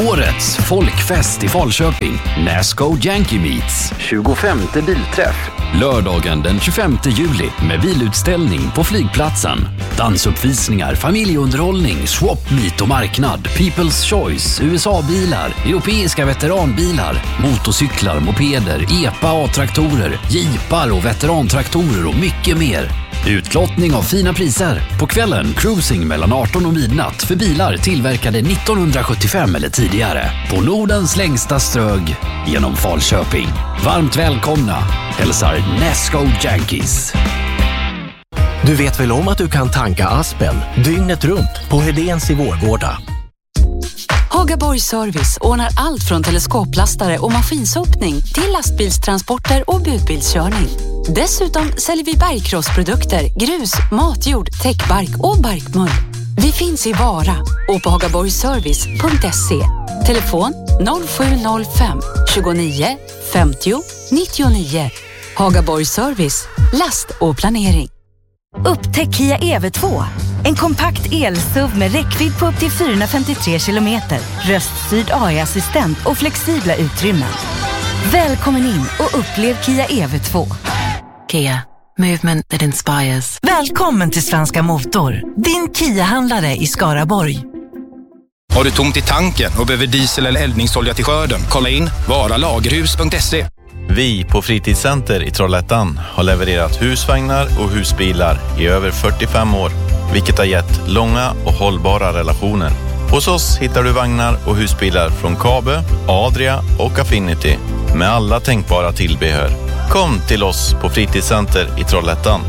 Årets folkfest i Falköping. Nasco Yankee Meets. 25:e bilträff. Lördagen den 25 juli med bilutställning på flygplatsen. Dansuppvisningar, familjeunderhållning, swap meet och marknad. People's Choice, USA-bilar, europeiska veteranbilar, motorcyklar, mopeder, EPA A-traktorer, jeepar och veterantraktorer och mycket mer. Utlottning av fina priser. På kvällen cruising mellan 18 och midnatt för bilar tillverkade 1975 eller tidigare. På Nordens längsta strög genom Falköping. Varmt välkomna. Hälsar Nasco Yankees. Du vet väl om att du kan tanka Aspen dygnet runt på Hedéns i Vårgårda? Hagaborg Service ordnar allt från teleskoplastare och maskinsopning till lastbilstransporter och budbilskörning. Dessutom säljer vi bergkrossprodukter, grus, matjord, täckbark och barkmull. Vi finns i Vara och på hagaborgservice.se. Telefon 0705 29 50 99. Hagaborg Service, last och planering. Upptäck Kia EV2. En kompakt el-SUV med räckvidd på upp till 453 kilometer, röststyrd AI-assistent och flexibla utrymmen. Välkommen in och upplev Kia EV2. Kia, movement that inspires. Välkommen till Svenska Motor, din Kia-handlare i Skaraborg. Har du tomt i tanken och behöver diesel eller eldningsolja till skörden? Kolla in varalagerhus.se. Vi på Fritidscenter i Trollhättan har levererat husvagnar och husbilar i över 45 år, vilket har gett långa och hållbara relationer. Hos oss hittar du vagnar och husbilar från Kabe, Adria och Affinity med alla tänkbara tillbehör. Kom till oss på Fritidscenter i Trollhättan.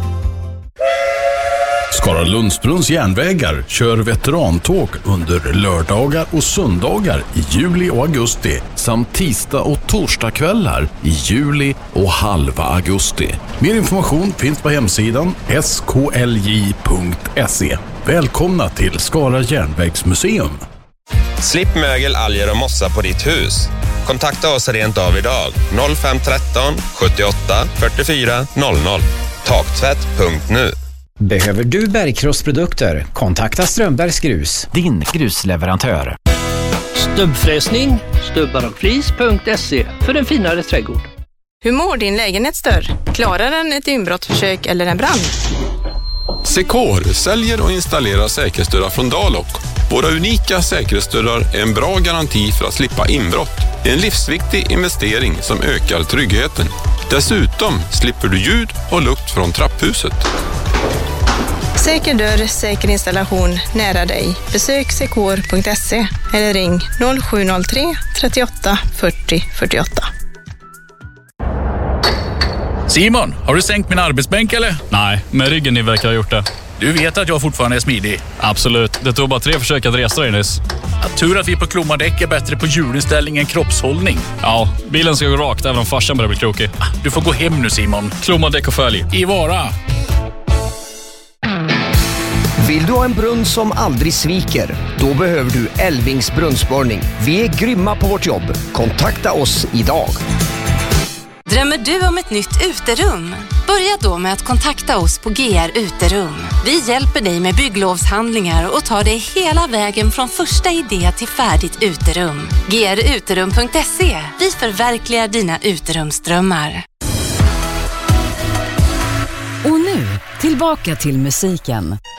Skara Lundsbrunns järnvägar kör veterantåg under lördagar och söndagar i juli och augusti samt tisdag och torsdagskvällar i juli och halva augusti. Mer information finns på hemsidan sklj.se. Välkomna till Skara järnvägsmuseum. Slipp mögel, alger och mossa på ditt hus. Kontakta oss rent av idag. 0513 78 44 00. Taktvätt.nu. Behöver du bergkrossprodukter? Kontakta Strömbergs Grus, din grusleverantör. Stubbfräsning, stubbarochflis.se för en finare trädgård. Hur mår din lägenhetsdörr? Klarar den ett inbrottsförsök eller en brand? Secor säljer och installerar säkerhetsdörrar från Dalok. Våra unika säkerhetsdörrar är en bra garanti för att slippa inbrott. Det är en livsviktig investering som ökar tryggheten. Dessutom slipper du ljud och lukt från trapphuset. Säker dörr, säker installation nära dig. Besök secor.se eller ring 0703 38 40 48. Simon, har du sänkt min arbetsbänk eller? Nej, men ryggen ni verkar ha gjort det. Du vet att jag fortfarande är smidig. Absolut, det tog bara 3 försök att resa dig nyss. Tur att vi på Klommardäck är bättre på hjulinställning än kroppshållning. Ja, bilen ska gå rakt även om farsan börjar bli krokig. Du får gå hem nu Simon. Klommardäck och följ. I Vara. Vill du ha en brunn som aldrig sviker? Då behöver du Elvings brunnsborrning. Vi är grymma på vårt jobb. Kontakta oss idag. Drömmer du om ett nytt uterum? Börja då med att kontakta oss på GR Uterum. Vi hjälper dig med bygglovshandlingar och tar dig hela vägen från första idé till färdigt uterum. gruterum.se. Vi förverkligar dina uterumsdrömmar. Och nu, tillbaka till musiken.